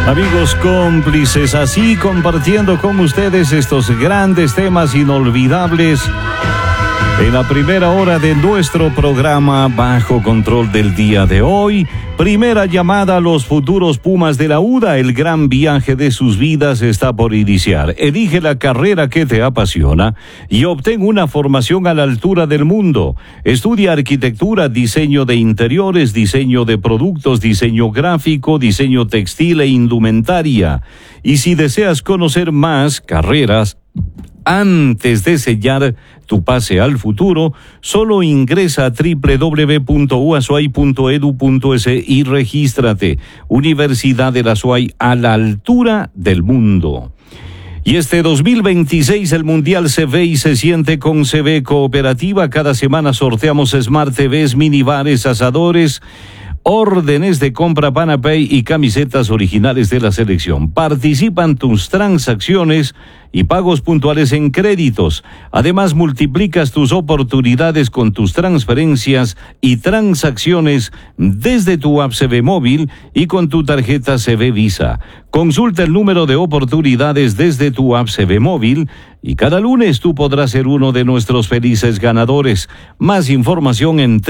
Amigos cómplices, así compartiendo con ustedes estos grandes temas inolvidables en la primera hora de nuestro programa Bajo Control del día de hoy. Primera llamada a los futuros Pumas de la UDA. El gran viaje de sus vidas está por iniciar. Elige la carrera que te apasiona y obtén una formación a la altura del mundo. Estudia arquitectura, diseño de interiores, diseño de productos, diseño gráfico, diseño textil e indumentaria. Y si deseas conocer más carreras antes de sellar tu pase al futuro, solo ingresa a www.uasuay.edu.es y regístrate. Universidad de la Azuay, a la altura del mundo. Y este 2026 el Mundial se ve y se siente con CB Cooperativa. Cada semana sorteamos Smart TVs, minibares, asadores, órdenes de compra Panapay y camisetas originales de la selección. Participan tus transacciones y pagos puntuales en créditos. Además, multiplicas tus oportunidades con tus transferencias y transacciones desde tu app CB móvil y con tu tarjeta CB Visa. Consulta el número de oportunidades desde tu app CB móvil y cada lunes tú podrás ser uno de nuestros felices ganadores. Más información en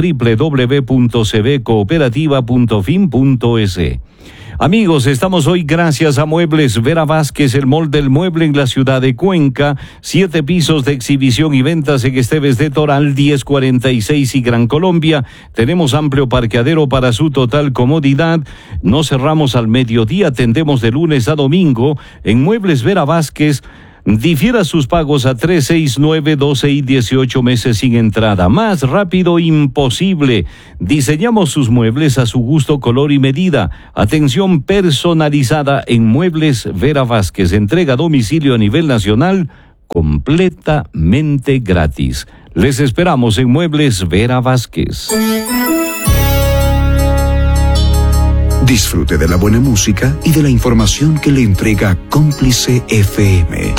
www.cbcooperativa.fin.es. Amigos, estamos hoy gracias a Muebles Vera Vázquez, el mall del mueble en la ciudad de Cuenca. 7 pisos de exhibición y ventas en Esteves de Toral, 1046 y Gran Colombia. Tenemos amplio parqueadero para su total comodidad. No cerramos al mediodía, atendemos de lunes a domingo. En Muebles Vera Vázquez, difiera sus pagos a 3, 6, 9, 12 y 18 meses sin entrada. Más rápido imposible. Diseñamos sus muebles a su gusto, color y medida. Atención personalizada en Muebles Vera Vázquez. Entrega a domicilio a nivel nacional completamente gratis. Les esperamos en Muebles Vera Vázquez. Disfrute de la buena música y de la información que le entrega Cómplice FM.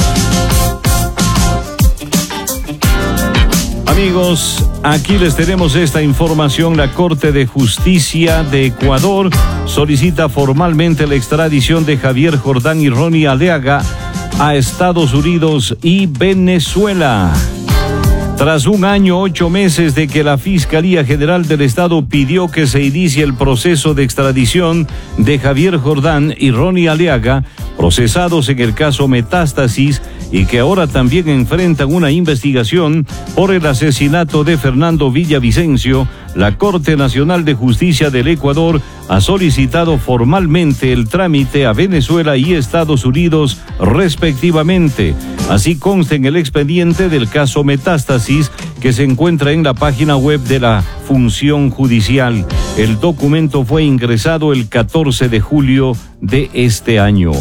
Amigos, aquí les tenemos esta información. La Corte de Justicia de Ecuador solicita formalmente la extradición de Javier Jordán y Ronnie Aliaga a Estados Unidos y Venezuela. Tras 1 año, 8 meses de que la Fiscalía General del Estado pidió que se inicie el proceso de extradición de Javier Jordán y Ronnie Aliaga, procesados en el caso Metástasis, y que ahora también enfrentan una investigación por el asesinato de Fernando Villavicencio, la Corte Nacional de Justicia del Ecuador ha solicitado formalmente el trámite a Venezuela y Estados Unidos respectivamente. Así consta en el expediente del caso Metástasis, que se encuentra en la página web de la Función Judicial. El documento fue ingresado el 14 de julio de este año.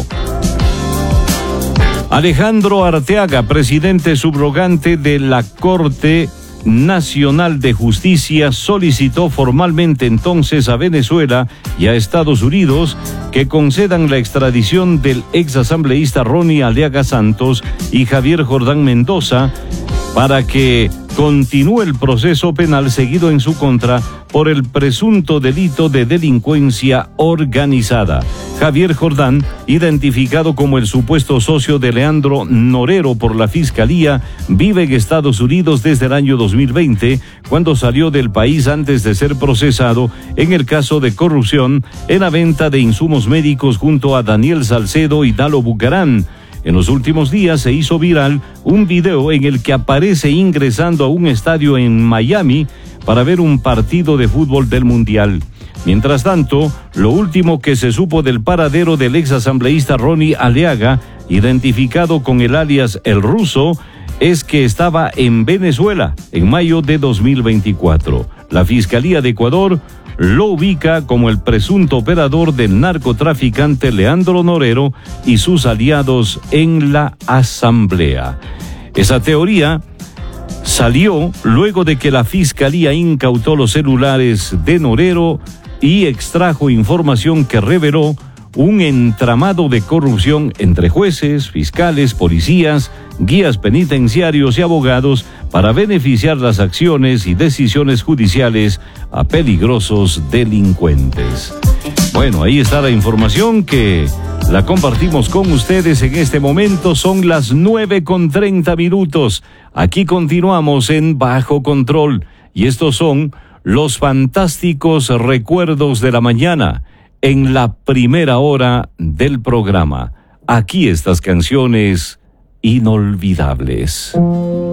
Alejandro Arteaga, presidente subrogante de la Corte Nacional de Justicia, solicitó formalmente entonces a Venezuela y a Estados Unidos que concedan la extradición del exasambleísta Ronnie Aliaga Santos y Javier Jordán Mendoza para que continúe el proceso penal seguido en su contra por el presunto delito de delincuencia organizada. Javier Jordán, identificado como el supuesto socio de Leandro Norero por la Fiscalía, vive en Estados Unidos desde el año 2020, cuando salió del país antes de ser procesado en el caso de corrupción en la venta de insumos médicos junto a Daniel Salcedo y Dalo Bucarán. En los últimos días se hizo viral un video en el que aparece ingresando a un estadio en Miami para ver un partido de fútbol del Mundial. Mientras tanto, lo último que se supo del paradero del exasambleísta Ronnie Aliaga, identificado con el alias El Ruso, es que estaba en Venezuela en mayo de 2024. La Fiscalía de Ecuador lo ubica como el presunto operador del narcotraficante Leandro Norero y sus aliados en la Asamblea. Esa teoría salió luego de que la Fiscalía incautó los celulares de Norero y extrajo información que reveló un entramado de corrupción entre jueces, fiscales, policías, guías penitenciarios y abogados para beneficiar las acciones y decisiones judiciales a peligrosos delincuentes. Bueno, ahí está la información que La compartimos con ustedes en este momento. Son las 9:30. Aquí continuamos en Bajo Control. Y estos son los fantásticos recuerdos de la mañana en la primera hora del programa. Aquí estas canciones inolvidables.